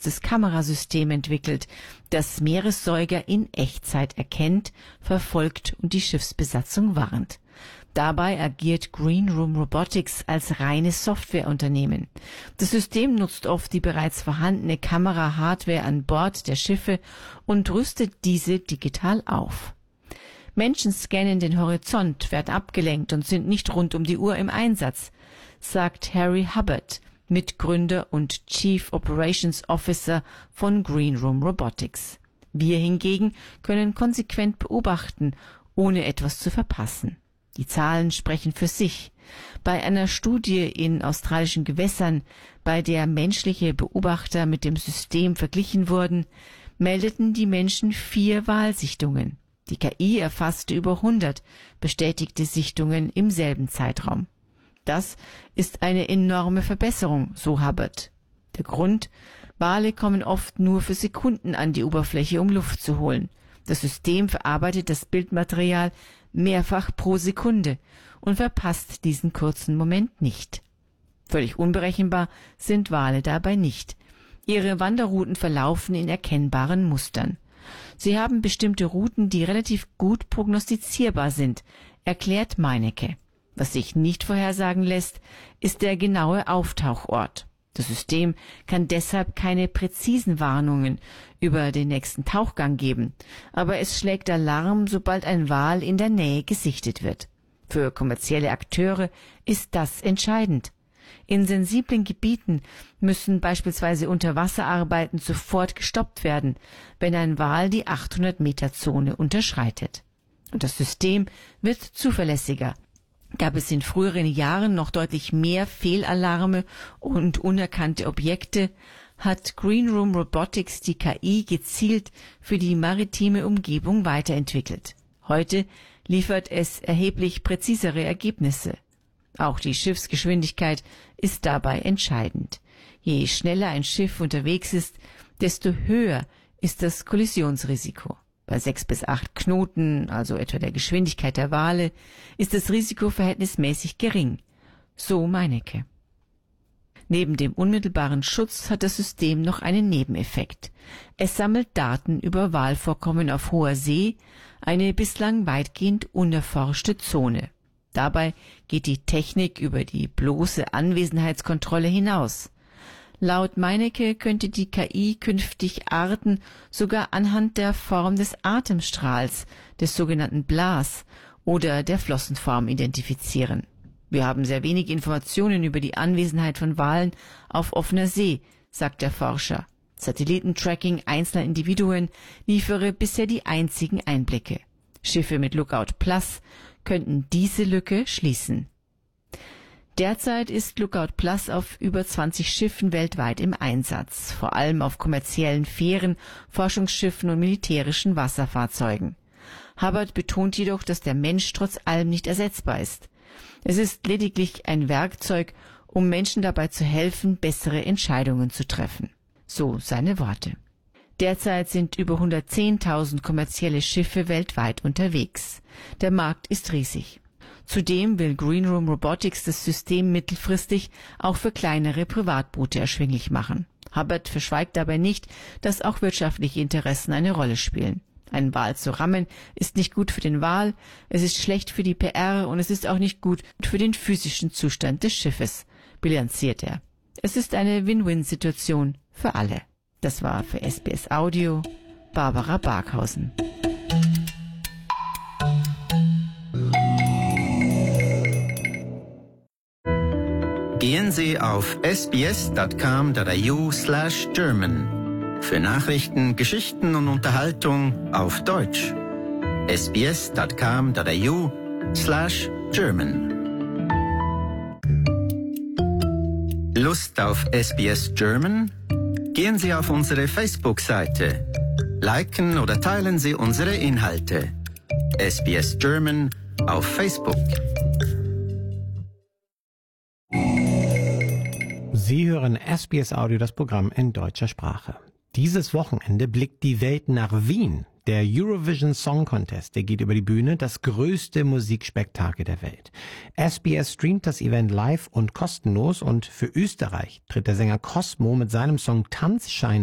geschütztes Kamerasystem entwickelt, das Meeressäuger in Echtzeit erkennt, verfolgt und die Schiffsbesatzung warnt. Dabei agiert Green Room Robotics als reines Softwareunternehmen. Das System nutzt oft die bereits vorhandene Kamera-Hardware an Bord der Schiffe und rüstet diese digital auf. Menschen scannen den Horizont, werden abgelenkt und sind nicht rund um die Uhr im Einsatz, sagt Harry Hubbard, Mitgründer und Chief Operations Officer von Green Room Robotics. Wir hingegen können konsequent beobachten, ohne etwas zu verpassen. Die Zahlen sprechen für sich. Bei einer Studie in australischen Gewässern, bei der menschliche Beobachter mit dem System verglichen wurden, meldeten die Menschen 4 Walsichtungen. Die KI erfasste über 100 bestätigte Sichtungen im selben Zeitraum. Das ist eine enorme Verbesserung, so Hubbard. Der Grund: Wale kommen oft nur für Sekunden an die Oberfläche, um Luft zu holen. Das System verarbeitet das Bildmaterial mehrfach pro Sekunde und verpasst diesen kurzen Moment nicht. Völlig unberechenbar sind Wale dabei nicht. Ihre Wanderrouten verlaufen in erkennbaren Mustern. Sie haben bestimmte Routen, die relativ gut prognostizierbar sind, erklärt Meinecke. Was sich nicht vorhersagen lässt, ist der genaue Auftauchort. Das System kann deshalb keine präzisen Warnungen über den nächsten Tauchgang geben, aber es schlägt Alarm, sobald ein Wal in der Nähe gesichtet wird. Für kommerzielle Akteure ist das entscheidend. In sensiblen Gebieten müssen beispielsweise Unterwasserarbeiten sofort gestoppt werden, wenn ein Wal die 800-Meter-Zone unterschreitet. Und das System wird zuverlässiger. Gab es in früheren Jahren noch deutlich mehr Fehlalarme und unerkannte Objekte, hat Green Room Robotics die KI gezielt für die maritime Umgebung weiterentwickelt. Heute liefert es erheblich präzisere Ergebnisse. Auch die Schiffsgeschwindigkeit ist dabei entscheidend. Je schneller ein Schiff unterwegs ist, desto höher ist das Kollisionsrisiko. Bei 6 bis 8 Knoten, also etwa der Geschwindigkeit der Wale, ist das Risiko verhältnismäßig gering. So Meinecke. Neben dem unmittelbaren Schutz hat das System noch einen Nebeneffekt. Es sammelt Daten über Walvorkommen auf hoher See, eine bislang weitgehend unerforschte Zone. Dabei geht die Technik über die bloße Anwesenheitskontrolle hinaus. Laut Meinecke könnte die KI künftig Arten sogar anhand der Form des Atemstrahls, des sogenannten Blas oder der Flossenform identifizieren. Wir haben sehr wenig Informationen über die Anwesenheit von Walen auf offener See, sagt der Forscher. Satellitentracking einzelner Individuen liefere bisher die einzigen Einblicke. Schiffe mit Lookout Plus könnten diese Lücke schließen. Derzeit ist Lookout Plus auf über 20 Schiffen weltweit im Einsatz, vor allem auf kommerziellen Fähren, Forschungsschiffen und militärischen Wasserfahrzeugen. Hubbard betont jedoch, dass der Mensch trotz allem nicht ersetzbar ist. Es ist lediglich ein Werkzeug, um Menschen dabei zu helfen, bessere Entscheidungen zu treffen. So seine Worte. Derzeit sind über 110.000 kommerzielle Schiffe weltweit unterwegs. Der Markt ist riesig. Zudem will Green Room Robotics das System mittelfristig auch für kleinere Privatboote erschwinglich machen. Hubbard verschweigt dabei nicht, dass auch wirtschaftliche Interessen eine Rolle spielen. Einen Wal zu rammen ist nicht gut für den Wal, es ist schlecht für die PR und es ist auch nicht gut für den physischen Zustand des Schiffes, bilanziert er. Es ist eine Win-Win-Situation für alle. Das war für SBS Audio Barbara Barkhausen. Gehen Sie auf sbs.com.au/German für Nachrichten, Geschichten und Unterhaltung auf Deutsch. sbs.com.au/German. Lust auf SBS German? Gehen Sie auf unsere Facebook-Seite. Liken oder teilen Sie unsere Inhalte. SBS German auf Facebook. Sie hören SBS Audio, das Programm in deutscher Sprache. Dieses Wochenende blickt die Welt nach Wien. Der Eurovision Song Contest, der geht über die Bühne, das größte Musikspektakel der Welt. SBS streamt das Event live und kostenlos und für Österreich tritt der Sänger Cosmo mit seinem Song Tanzschein